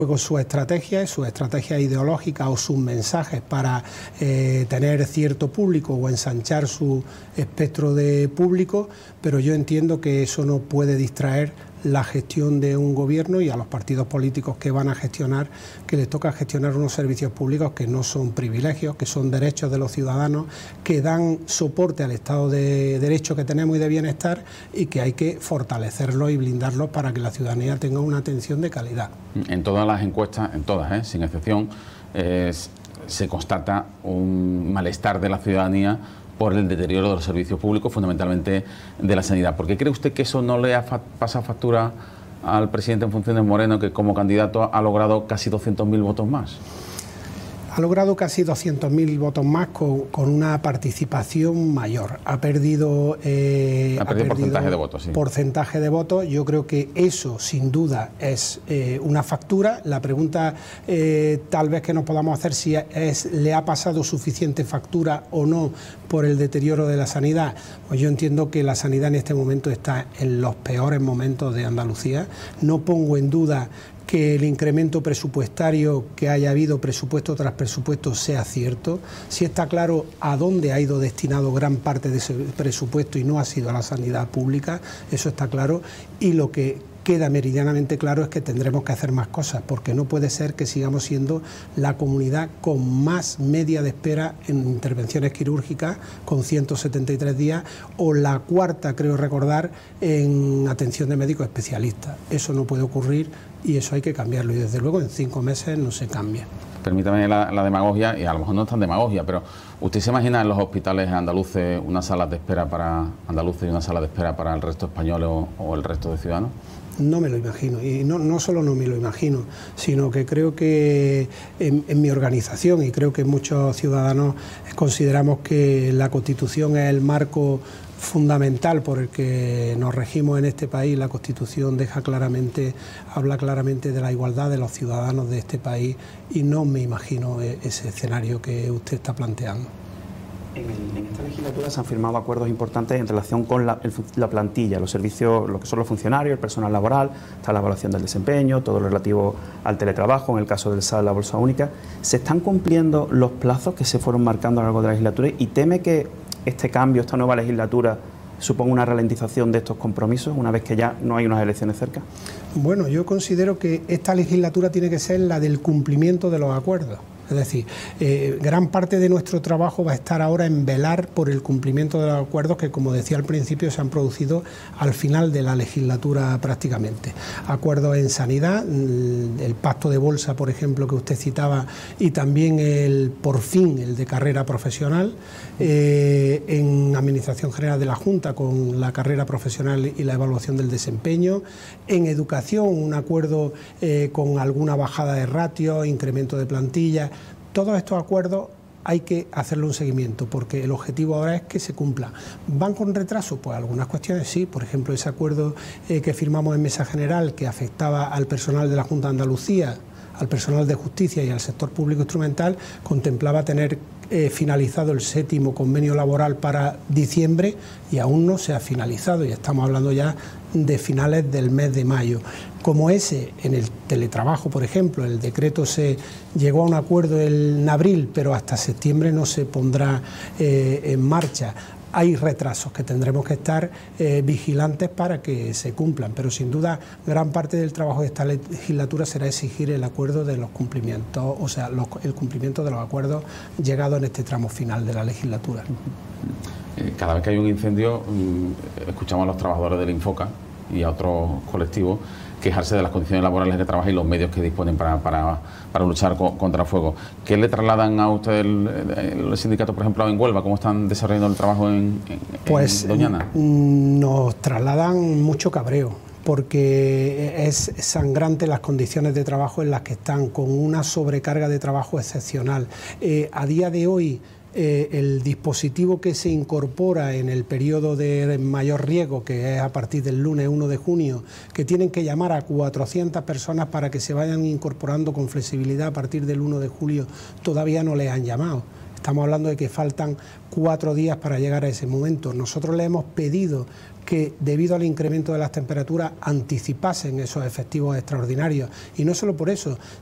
Luego sus estrategias ideológicas o sus mensajes para tener cierto público o ensanchar su espectro de público, pero yo entiendo que eso no puede distraer la gestión de un gobierno y a los partidos políticos que van a gestionar, que les toca gestionar unos servicios públicos que no son privilegios, que son derechos de los ciudadanos, que dan soporte al Estado de Derecho que tenemos y de bienestar, y que hay que fortalecerlos y blindarlos para que la ciudadanía tenga una atención de calidad. En todas las encuestas, en todas, sin excepción, se constata un malestar de la ciudadanía por el deterioro de los servicios públicos, fundamentalmente de la sanidad. ¿Por qué cree usted que eso no le ha pasado factura al presidente en funciones, Moreno, que como candidato ha logrado casi 200.000 votos más? Ha logrado casi 200.000 votos más con una participación mayor. Ha perdido porcentaje de votos, sí. Porcentaje de votos. Yo creo que eso, sin duda, es una factura. La pregunta tal vez que nos podamos hacer si le ha pasado suficiente factura o no por el deterioro de la sanidad. Pues yo entiendo que la sanidad en este momento está en los peores momentos de Andalucía. No pongo en duda que el incremento presupuestario que haya habido, presupuesto tras presupuesto, sea cierto. Si está claro a dónde ha ido destinado gran parte de ese presupuesto y no ha sido a la sanidad pública, eso está claro, y lo que queda meridianamente claro es que tendremos que hacer más cosas, porque no puede ser que sigamos siendo la comunidad con más media de espera en intervenciones quirúrgicas, con 173 días, o la cuarta, creo recordar, en atención de médicos especialistas. Eso no puede ocurrir y eso hay que cambiarlo, y desde luego en 5 meses no se cambia. Permítame la demagogia, y a lo mejor no es tan demagogia, pero ¿usted se imagina en los hospitales andaluces unas salas de espera para andaluces y una sala de espera para el resto español o el resto de ciudadanos? No me lo imagino, y no solo no me lo imagino, sino que creo que en mi organización, y creo que muchos ciudadanos consideramos que la Constitución es el marco fundamental por el que nos regimos en este país. La Constitución habla claramente de la igualdad de los ciudadanos de este país, y no me imagino ese escenario que usted está planteando. En esta legislatura se han firmado acuerdos importantes en relación con la plantilla, los servicios, lo que son los funcionarios, el personal laboral, está la evaluación del desempeño, todo lo relativo al teletrabajo, en el caso del SAD, la bolsa única. ¿Se están cumpliendo los plazos que se fueron marcando a lo largo de la legislatura y teme que este cambio, esta nueva legislatura, suponga una ralentización de estos compromisos una vez que ya no hay unas elecciones cerca? Bueno, yo considero que esta legislatura tiene que ser la del cumplimiento de los acuerdos. Es decir, gran parte de nuestro trabajo va a estar ahora en velar por el cumplimiento de los acuerdos que, como decía al principio, se han producido al final de la legislatura prácticamente. Acuerdos en sanidad, el pacto de bolsa, por ejemplo, que usted citaba, y también por fin el de carrera profesional, en Administración General de la Junta con la carrera profesional y la evaluación del desempeño, en educación un acuerdo con alguna bajada de ratios, incremento de plantilla. Todos estos acuerdos hay que hacerle un seguimiento, porque el objetivo ahora es que se cumpla. ¿Van con retraso? Pues algunas cuestiones sí. Por ejemplo, ese acuerdo que firmamos en Mesa General, que afectaba al personal de la Junta de Andalucía, al personal de justicia y al sector público instrumental, contemplaba tener finalizado el 7º convenio laboral para diciembre, y aún no se ha finalizado, y estamos hablando ya de finales del mes de mayo. Como ese, en el teletrabajo, por ejemplo, el decreto se llegó a un acuerdo en abril, pero hasta septiembre no se pondrá en marcha. Hay retrasos que tendremos que estar vigilantes para que se cumplan, pero sin duda gran parte del trabajo de esta legislatura será exigir el acuerdo de los cumplimientos, o sea, el cumplimiento de los acuerdos llegados en este tramo final de la legislatura. Cada vez que hay un incendio, escuchamos a los trabajadores del Infoca y a otros colectivos quejarse de las condiciones laborales de trabajo y los medios que disponen para luchar contra el fuego. ¿Qué le trasladan a usted los sindicatos, por ejemplo, en Huelva? ¿Cómo están desarrollando el trabajo en Doñana? Nos trasladan mucho cabreo, porque es sangrante las condiciones de trabajo en las que están, con una sobrecarga de trabajo excepcional. A día de hoy, el dispositivo que se incorpora en el periodo de mayor riesgo, que es a partir del lunes 1 de junio, que tienen que llamar a 400 personas para que se vayan incorporando con flexibilidad a partir del 1 de julio, todavía no les han llamado. Estamos hablando de que faltan 4 días para llegar a ese momento. Nosotros le hemos pedido que debido al incremento de las temperaturas anticipasen esos efectivos extraordinarios. Y no solo por eso,